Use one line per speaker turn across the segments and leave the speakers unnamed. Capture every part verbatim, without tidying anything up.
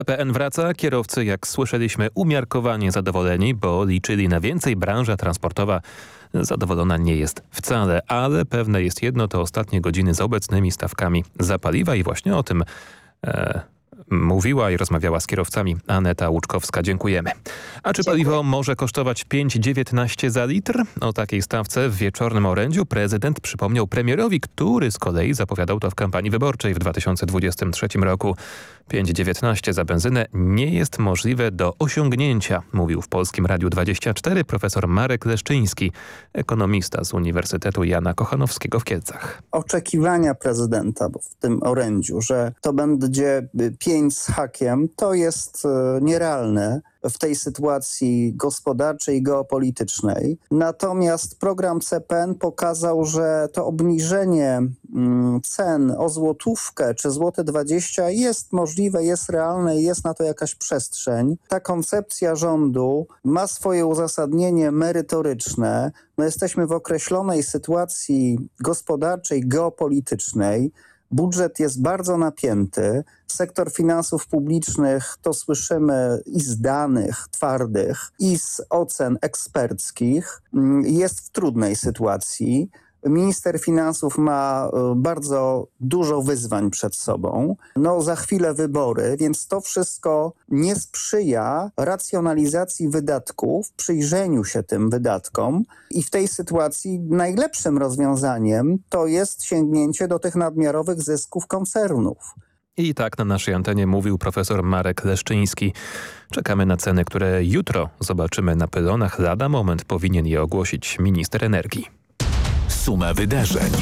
P N wraca, kierowcy, jak słyszeliśmy, umiarkowanie zadowoleni, bo liczyli na więcej. Branża transportowa zadowolona nie jest wcale, ale pewne jest jedno, to ostatnie godziny z obecnymi stawkami za paliwa i właśnie o tym e, mówiła i rozmawiała z kierowcami Aneta Łuczkowska. Dziękujemy. A czy
Dziękuję.
paliwo może kosztować pięć dziewiętnaście za litr? O takiej stawce w wieczornym orędziu prezydent przypomniał premierowi, który z kolei zapowiadał to w kampanii wyborczej w dwa tysiące dwudziestym trzecim roku. pięć dziewiętnaście za benzynę nie jest możliwe do osiągnięcia, mówił w Polskim Radiu dwadzieścia cztery profesor Marek Leszczyński, ekonomista z Uniwersytetu Jana Kochanowskiego w Kielcach.
Oczekiwania prezydenta w tym orędziu, że to będzie pięć z hakiem, to jest nierealne w tej sytuacji gospodarczej i geopolitycznej. Natomiast program C P N pokazał, że to obniżenie cen o złotówkę czy złote dwadzieścia jest możliwe, jest realne i jest na to jakaś przestrzeń. Ta koncepcja rządu ma swoje uzasadnienie merytoryczne. No jesteśmy w określonej sytuacji gospodarczej, geopolitycznej. Budżet jest bardzo napięty. Sektor finansów publicznych, to słyszymy i z danych twardych, i z ocen eksperckich, jest w trudnej sytuacji. Minister finansów ma bardzo dużo wyzwań przed sobą. No za chwilę wybory, więc to wszystko nie sprzyja racjonalizacji wydatków, przyjrzeniu się tym wydatkom i w tej sytuacji najlepszym rozwiązaniem to jest sięgnięcie do tych nadmiarowych zysków koncernów.
I tak na naszej antenie mówił profesor Marek Leszczyński. Czekamy na ceny, które jutro zobaczymy na pylonach. Lada moment powinien je ogłosić minister energii.
Suma wydarzeń.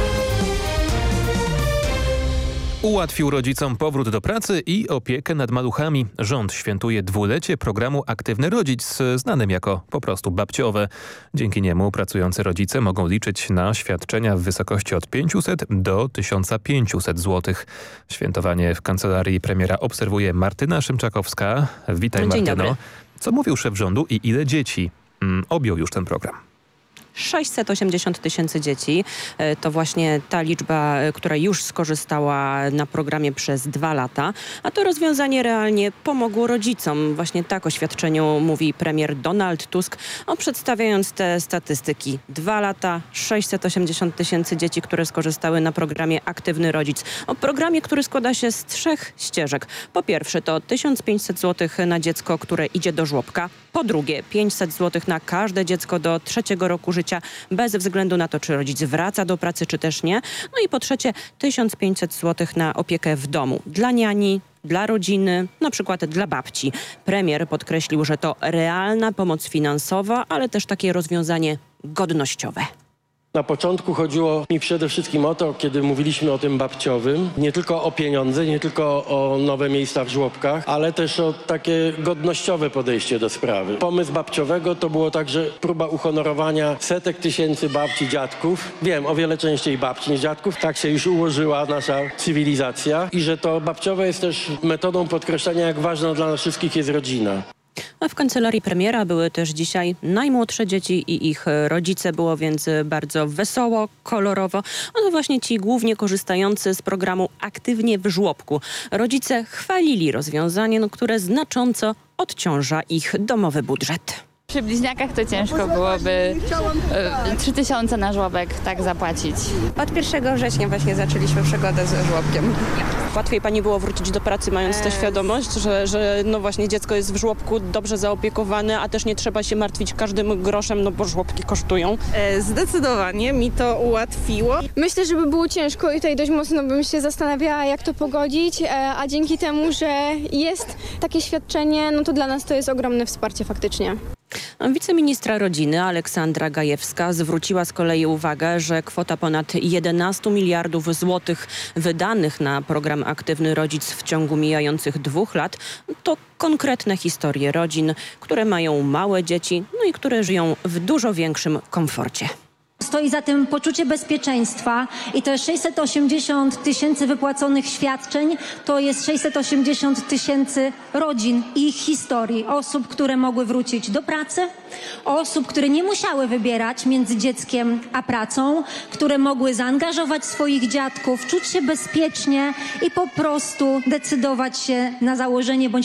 Ułatwił rodzicom powrót do pracy i opiekę nad maluchami. Rząd świętuje dwulecie programu Aktywny Rodzic, znanym jako po prostu babciowe. Dzięki niemu pracujący rodzice mogą liczyć na świadczenia w wysokości od pięciuset do tysiąc pięciuset złotych. Świętowanie w kancelarii premiera obserwuje Martyna Szymczakowska. Witaj,
Dzień
Martyno.
dobry.
Co mówił szef rządu i ile dzieci mm, objął już ten program?
sześćset osiemdziesiąt tysięcy dzieci. To właśnie ta liczba, która już skorzystała na programie przez dwa lata. A to rozwiązanie realnie pomogło rodzicom. Właśnie tak o świadczeniu mówi premier Donald Tusk, on przedstawiając te statystyki. Dwa lata, sześćset osiemdziesiąt tysięcy dzieci, które skorzystały na programie Aktywny Rodzic. O programie, który składa się z trzech ścieżek. Po pierwsze to tysiąc pięćset złotych na dziecko, które idzie do żłobka. Po drugie pięćset złotych na każde dziecko do trzeciego roku życia, bez względu na to, czy rodzic wraca do pracy, czy też nie. No i po trzecie tysiąc pięćset złotych na opiekę w domu. Dla niani, dla rodziny, na przykład dla babci. Premier podkreślił, że to realna pomoc finansowa, ale też takie rozwiązanie godnościowe.
Na początku chodziło mi przede wszystkim o to, kiedy mówiliśmy o tym babciowym, nie tylko o pieniądze, nie tylko o nowe miejsca w żłobkach, ale też o takie godnościowe podejście do sprawy. Pomysł babciowego to było także próba uhonorowania setek tysięcy babci, dziadków. Wiem, o wiele częściej babci niż dziadków. Tak się już ułożyła nasza cywilizacja i że to babciowe jest też metodą podkreślenia, jak ważna dla nas wszystkich jest rodzina.
A w kancelarii premiera były też dzisiaj najmłodsze dzieci i ich rodzice. Było więc bardzo wesoło, kolorowo. No to właśnie ci głównie korzystający z programu Aktywnie w żłobku. Rodzice chwalili rozwiązanie, no, które znacząco odciąża ich domowy budżet.
Przy bliźniakach to ciężko byłoby trzy tysiące na żłobek tak zapłacić.
Od pierwszego września właśnie zaczęliśmy przygodę ze żłobkiem.
Łatwiej pani było wrócić do pracy, mając tę świadomość, że, że no właśnie dziecko jest w żłobku dobrze zaopiekowane, a też nie trzeba się martwić każdym groszem, no bo żłobki kosztują.
Zdecydowanie mi to ułatwiło.
Myślę, że by było ciężko i tutaj dość mocno bym się zastanawiała, jak to pogodzić, a dzięki temu, że jest takie świadczenie, no to dla nas to jest ogromne wsparcie faktycznie.
Wiceministra rodziny Aleksandra Gajewska zwróciła z kolei uwagę, że kwota ponad jedenastu miliardów złotych wydanych na program Aktywny Rodzic w ciągu mijających dwóch lat to konkretne historie rodzin, które mają małe dzieci, no i które żyją w dużo większym komforcie.
stoi za tym poczucie bezpieczeństwa i to jest sześćset osiemdziesiąt tysięcy wypłaconych świadczeń, to jest sześćset osiemdziesiąt tysięcy rodzin i ich historii, osób, które mogły wrócić do pracy, osób, które nie musiały wybierać między dzieckiem a pracą, które mogły zaangażować swoich dziadków, czuć się bezpiecznie i po prostu decydować się na założenie bądź